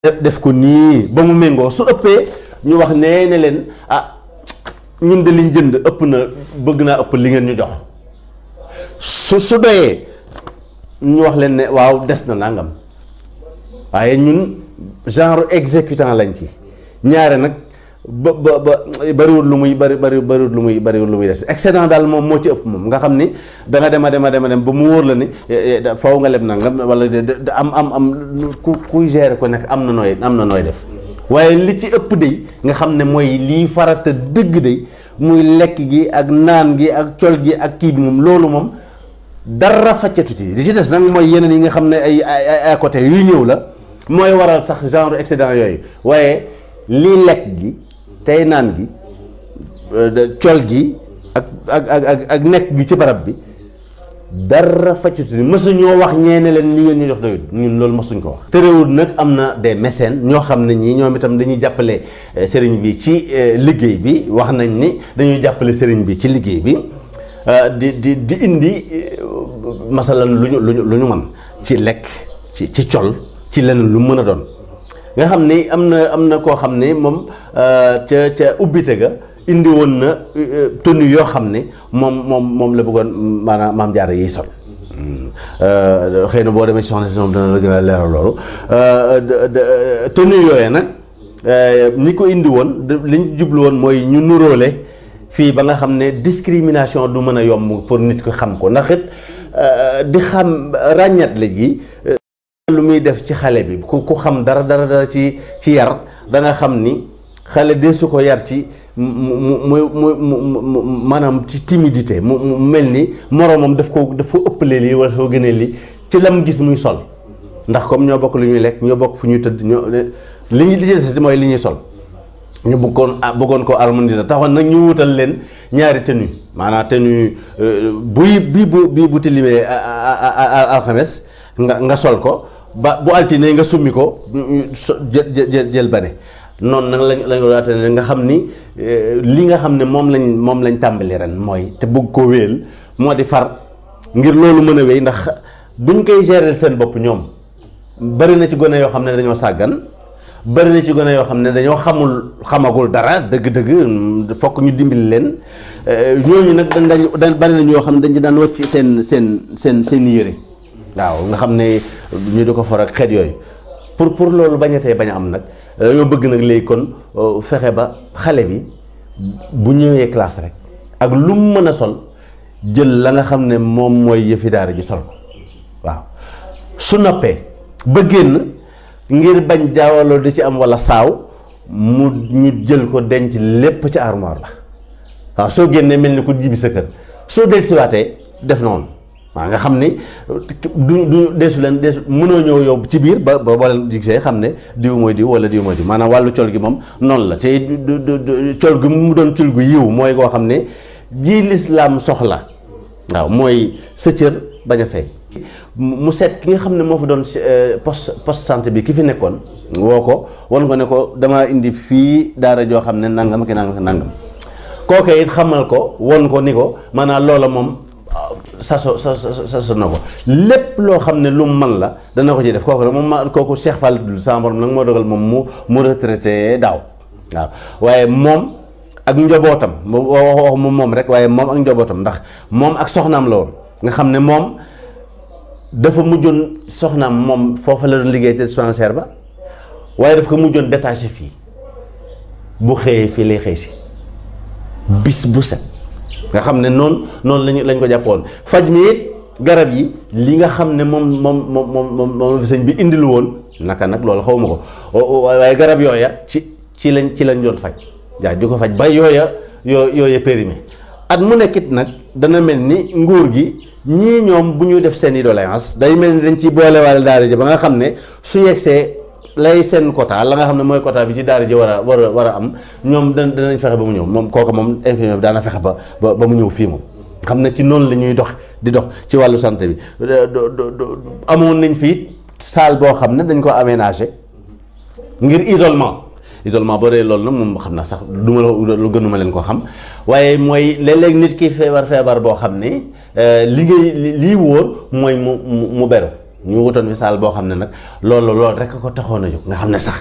def ko nii ba mu méngoo su ëppee ñu wax nee ne leen ah ñun de liñ jënd ëpp na bëgg naa ëpp li ngeen ñu jox su doyee ñu wax leen ne waaw des na nangam waaye ñun genre exécutant lañ ci ñaare nag ba bariwul lu muy bariwul lu muy des excédent daal moom moo ci ëpp moom nga xam ni da nga dem ba mu wóor la ni faw nga leb nangam wala am kuy gérer ko nekk am na nooy def waaye li ci ëpp day nga xam ne mooy lii farata dëgg day muy lekk gi ak naan gi ak col gi ak kii bi moom loolu moom dara faccatuti li ci des nag mooy yeneen yi nga xam ne ay à côté yuy ñëw la mooy waral sax genre excédent yooyu waaye lii lekk gi tey naan gi col gi ak nekk gi ci barab bi dara faccatuti mësuñoo wax ñeene leen li ngeen ñu jox doyul ñun loolu mësuñ ko wax. terewul nag am na des mécènes ñoo xam ne ñii ñoom itam dañuy jàppale sëriñ bi ci liggéey bi wax nañ ni dañuy jàppale sëriñ bi ci liggéey bi di indi masalan lu ñu mën ci lekk ci col ci leneen lu mën a doon nga xam ni am na koo xam ne moom ca ubbite ga indi woon na tenue yoo xam ne moom la bëggoon maanaam maam jaara yiy sol xëy na boo demee ci soxna si moom dana la gën a leeral loolu tenue yooyee nag ñi ko indi woon li ñu jublu woon mooy ñu nuróole fii ba nga xam ne discrimination du mën a yomb pour nit ko xam ko ndax it di xam ràññat la gi lu muy def ci xale bi ku xam dara ci yar da nga xam ni xale de su ko yar ci mu maanaam ci timidité mu mel ni moroomam dafa ëppalee lii wala dafa gënee lii ci lam gis muy sol ndax comme ñoo bokk lu ñuy lekk ñoo bokk fu ñuy tëdd li ñu lijjanti mooy li ñuy sol ñu bëggoon ko harmoniser taxoon nag ñu wutal leen ñaari tenue maanaam tenue bii bu tilimee alxames nga sol ko ba bu altine nga summi ko jël bane noonu nag lañ waate ne nga xam ni li nga xam ne moom lañ tàmbali ren mooy te bëgg koo wéel moo di far ngir loolu mën a wéy ndax buñ koy gérer seen bopp ñoom bari na ci gone yoo xam ne dañoo sàggan bari na ci gone yoo xam ne dañoo xamagul dara dëgg-dëgg fokk ñu dimbali leen ñooñu nag dañ bari na ñoo xam ne dañ daan wàcc seen yére waaw nga xam ne ñu di ko for ak xeet yooyu pour loolu bañ a am nag dañoo bëgg nag léegi kon fexe ba xale bi bu ñëwee classe rek ak lu mu mën a sol jël la nga xam ne moom mooy yëfi daara ji sol ko waaw su noppee ba génn ngir bañ jaawaloo di ci am walla saaw ñu jël ko denc lépp ci armoire la waaw soo génnee mel ni ku jibi sa kër soo dellusiwaatee def noonu waaw nga xam ni du deesu mënoo ñëw yow ci biir ba boo leen gisee xam ne diw mooy diw wala diw mooy diw maanaam wàllu col gi moom noonu la te col gi mu doon col gu yiw mooy koo xam ne ji lislaam soxla waaw mooy sa cër bañ a fay mu seet ki nga xam ne moo fa doon poste santé bi ki fi nekkoon woo ko wan ko ne ko dama indi fii daara joo xam ne nangam ki nangam kooke it xamal ko won ko ni ko maanaam loola moom saso na ko lépp loo xam ne lu mu man la dana ko ci def kooku nag moom kooku Cheikh Fall sama borom nag moo dogal moom mu retraité daaw waaw waaye moom ak njobootam wax moom rek waaye moom ak njobootam ndax moom ak soxnaam la woon nga xam ne moom dafa mujjoon soxnaam moom foofa la doon liggéey te dispensaire ba waaye daf ko mujjoon détaché fii bu xëyee fii lay xëy si bis bu set nga xam ne noonu lañ ko jàppoon faj mi it garab yi li nga xam ne moom sëñ bi indilu woon naka nag loolu xaw ma ko waaye garab yooya ci lañ doon faj jaa di ko faj ba yooya périmé at mu nekkit nag dana mel ni nguur gi ñii ñoom bu ñu def seen i doléance day mel ni dañ ci boolewaale daara ji ba nga xam ne su yegsee lay seen quota la nga xam ne mooy quota bi ci daara ji war a am ñoom danañ fexe ba mu ñëw moom kooku moom infirmier bi daana fexe ba mu ñëw fii moom xam ne ci noonu la ñuy dox ci wàllu santé bi amoon nañ fii salle boo xam ne dañ ko aménagé ngir isolement boo dee loolu nag moom xam naa sax du ma lu gënuma leen ko xam waaye mooy léeg-léeg nit ki feebar boo xam ne lii wóor mooy mu beru ñu wutoon fi saal boo xam ne nag loolu rek ko taxoon a jóg nga xam ne sax